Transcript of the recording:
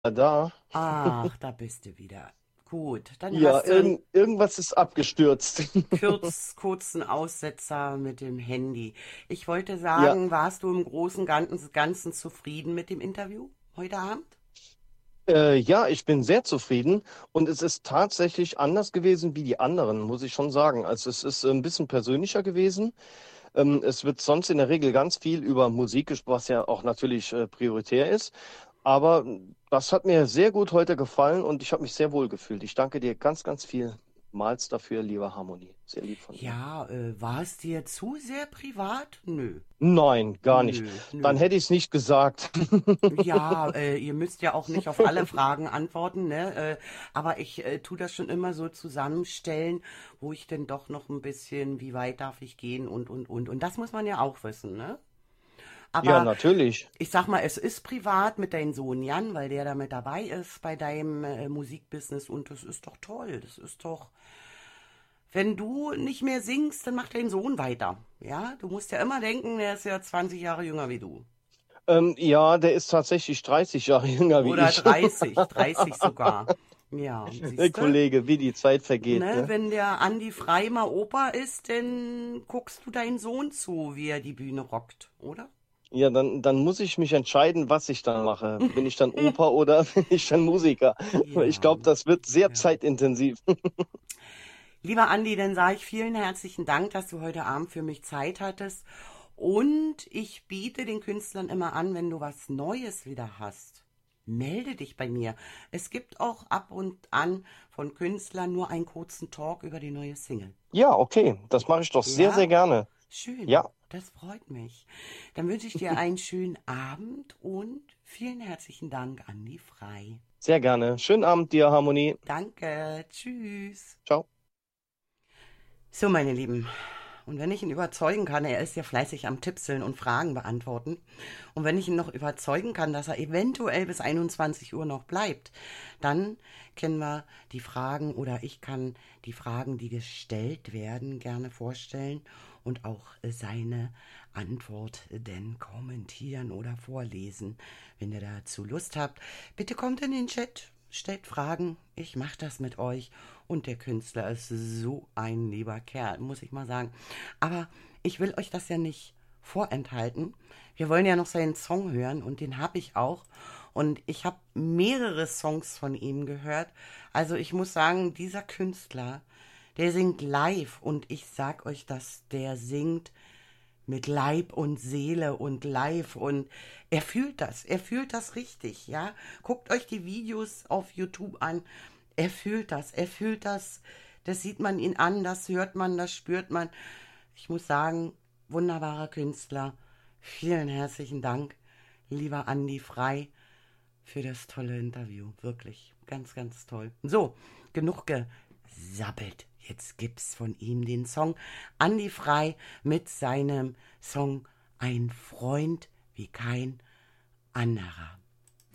Da. Ach, da bist du wieder. Gut, dann Ja, hast du einen irgendwas ist abgestürzt. kurzen Aussetzer mit dem Handy. Ich wollte Ja, sagen, warst du im Großen und Ganzen zufrieden mit dem Interview heute Abend? ja, ich bin sehr zufrieden und es ist tatsächlich anders gewesen wie die anderen, muss ich schon sagen. Also es ist ein bisschen persönlicher gewesen. Es wird sonst in der Regel ganz viel über Musik gesprochen, was ja auch natürlich prioritär ist. Aber das hat mir sehr gut heute gefallen und ich habe mich sehr wohl gefühlt. Ich danke dir ganz, ganz vielmals dafür, lieber Harmonie. Sehr lieb von dir. Ja, war es dir zu sehr privat? Nö, Nein, gar nicht. nö, Dann nö. hätte ich es nicht gesagt. Ja, ihr müsst ja auch nicht auf alle Fragen antworten, ne? Aber ich tu das schon immer so zusammenstellen, wo ich denn doch noch ein bisschen, wie weit darf ich gehen und. Und das muss man ja auch wissen, ne? Ja, Aber natürlich. ich sag mal, es ist privat mit deinem Sohn Jan, weil der da mit dabei ist bei deinem Musikbusiness und das ist doch toll. Das ist doch, wenn du nicht mehr singst, dann macht dein Sohn weiter. Ja, du musst ja immer denken, der ist ja 20 Jahre jünger wie du. Ja, der ist tatsächlich 30 Jahre jünger wie Oder ich. 30 sogar. Ja, Der siehst du? Kollege, wie die Zeit vergeht, Ne, ne? wenn der Andi Frei mal Opa ist, dann guckst du deinen Sohn zu, wie er die Bühne rockt, oder? Ja, dann muss ich mich entscheiden, was ich dann mache. Bin ich dann Opa oder bin ich dann Musiker? Ich Ja, glaube, das wird sehr ja. zeitintensiv. Lieber Andi, dann sage ich vielen herzlichen Dank, dass du heute Abend für mich Zeit hattest. Und ich biete den Künstlern immer an, wenn du was Neues wieder hast, melde dich bei mir. Es gibt auch ab und an von Künstlern nur einen kurzen Talk über die neue Single. Ja, okay, das mache ich doch sehr, sehr Ja, gerne. schön. Ja, Das freut mich. Dann wünsche ich dir einen schönen Abend und vielen herzlichen Dank, Andi Frei. sehr gerne. Schönen Abend dir, Harmonie. Danke. Tschüss. Ciao. So, meine Lieben. Und wenn ich ihn überzeugen kann, er ist ja fleißig am Tippseln und Fragen beantworten. Und wenn ich ihn noch überzeugen kann, dass er eventuell bis 21 Uhr noch bleibt, dann kennen wir die Fragen oder ich kann die Fragen, die gestellt werden, gerne vorstellen und auch seine Antwort denn kommentieren oder vorlesen. Wenn ihr dazu Lust habt, bitte kommt in den Chat, stellt Fragen, ich mache das mit euch. Und der Künstler ist so ein lieber Kerl, muss ich mal sagen. Aber ich will euch das ja nicht vorenthalten. Wir wollen ja noch seinen Song hören und den habe ich auch. Und ich habe mehrere Songs von ihm gehört. Also ich muss sagen, dieser Künstler, der singt live und ich sag euch das, der singt mit Leib und Seele und live und er fühlt das richtig, ja. Guckt euch die Videos auf YouTube an, er fühlt das, das sieht man ihn an, das hört man, das spürt man. Ich muss sagen, wunderbarer Künstler, vielen herzlichen Dank, lieber Andi Frei, für das tolle Interview, wirklich, ganz, ganz toll. So, genug gesabbelt. Jetzt gibt's von ihm den Song Andi Frei mit seinem Song Ein Freund wie kein anderer.